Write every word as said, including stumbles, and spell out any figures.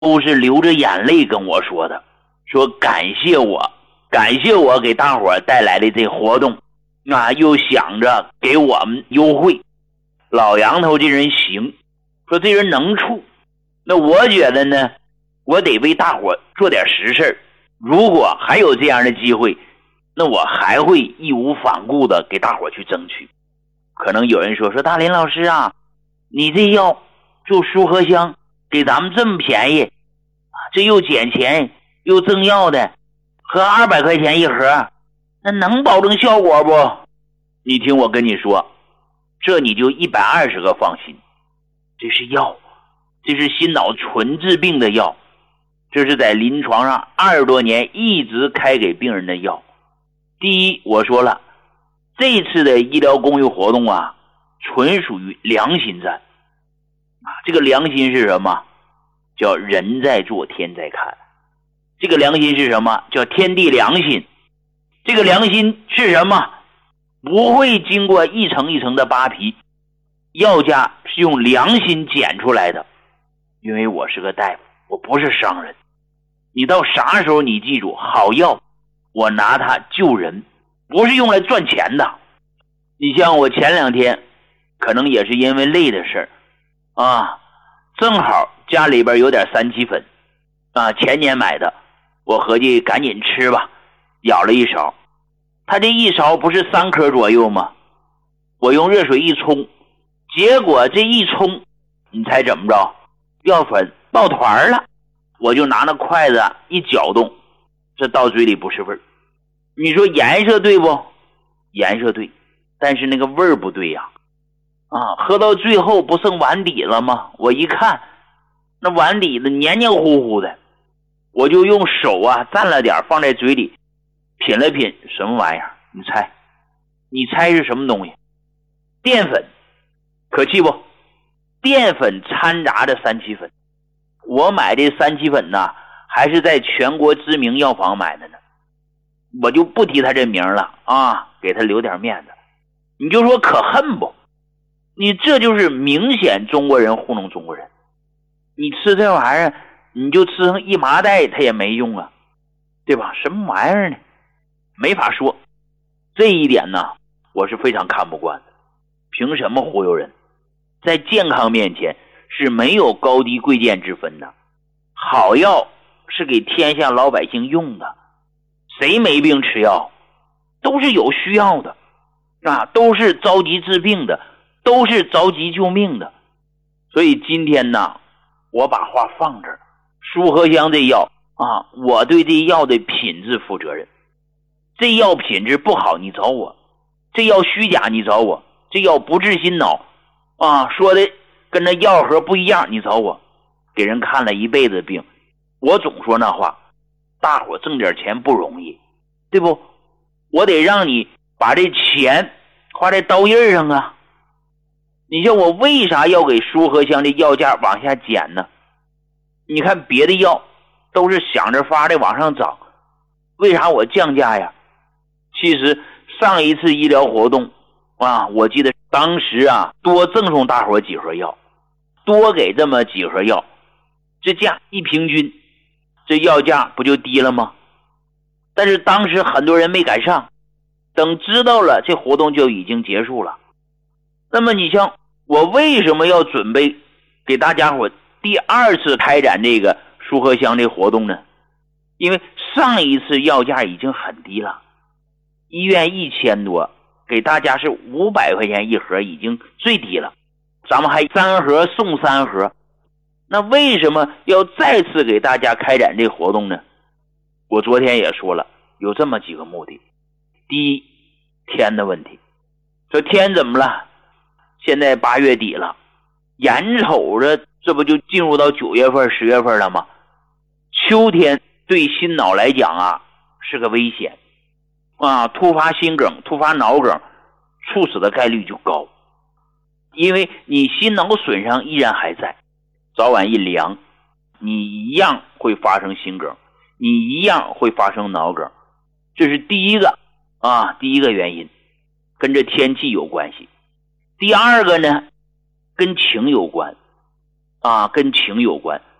都是流着眼泪跟我说的，说感谢我，感谢我给大伙带来的这活动，啊，又想着给我们优惠。老杨头这人行，说这人能处。那我觉得呢，我得为大伙做点实事，如果还有这样的机会，那我还会义无反顾的给大伙去争取。可能有人说说大林老师啊，你这药就舒和香给咱们这么便宜，这又减钱又赠药的，合二百块钱一盒，那能保证效果不？你听我跟你说，这你就一百二十个放心，这是药，这是心脑纯治病的药，这是在临床上二十多年一直开给病人的药。第一，我说了，这次的医疗公益活动啊，纯属于良心战啊。这个良心是什么？叫人在做天在看。这个良心是什么？叫天地良心。这个良心是什么？不会经过一层一层的扒皮，药价是用良心捡出来的。因为我是个大夫，我不是商人。你到啥时候你记住，好药我拿它救人，不是用来赚钱的。你像我前两天可能也是因为累的事儿啊，正好家里边有点三七粉啊，前年买的，我合计赶紧吃吧，舀了一勺。它这一勺不是三颗左右吗？我用热水一冲，结果这一冲，你猜怎么着？药粉爆团了。我就拿那筷子一搅动，这到嘴里不是味儿。你说颜色对不？颜色对，但是那个味儿不对呀。啊，喝到最后不剩碗底了吗？我一看，那碗底子黏黏糊糊的，我就用手啊蘸了点放在嘴里品了品，什么玩意儿？你猜？你猜是什么东西？淀粉，可气不？淀粉掺杂的三七粉。我买这三七粉呢，还是在全国知名药房买的呢，我就不提他这名了啊，给他留点面子。你就说可恨不？你这就是明显中国人糊弄中国人。你吃这玩意儿，你就吃成一麻袋，它也没用啊，对吧？什么玩意儿呢？没法说。这一点呢，我是非常看不惯的。凭什么忽悠人？在健康面前是没有高低贵贱之分的。好药是给天下老百姓用的，谁没病吃药？都是有需要的啊，都是着急治病的，都是着急救命的。所以今天呢，我把话放这儿，舒和香这药啊，我对这药的品质负责任。这药品质不好你找我，这药虚假你找我，这药不治心脑啊，说的跟那药盒不一样你找我，给人看了一辈子病。我总说那话，大伙挣点钱不容易，对不？我得让你把这钱花在刀刃上啊。你像我为啥要给舒和香的药价往下减呢？你看别的药都是想着法的往上涨，为啥我降价呀？其实上一次医疗活动啊，我记得当时啊多赠送大伙几盒药，多给这么几盒药，这价一平均，这药价不就低了吗？但是当时很多人没赶上，等知道了这活动就已经结束了。那么你像我为什么要准备给大家伙第二次开展这个舒和香这活动呢？因为上一次药价已经很低了，医院一千多，给大家是五百块钱一盒，已经最低了，咱们还三盒送三盒。那为什么要再次给大家开展这活动呢？我昨天也说了，有这么几个目的。第一，天的问题。说天怎么了？现在八月底了，眼瞅着这不就进入到九月份十月份了吗？秋天对心脑来讲啊是个危险啊，突发心梗突发脑梗猝死的概率就高。因为你心脑损伤依然还在，早晚一凉，你一样会发生心梗，你一样会发生脑梗。这是第一个啊，第一个原因跟这天气有关系。第二个呢，跟情有关啊，跟情有关。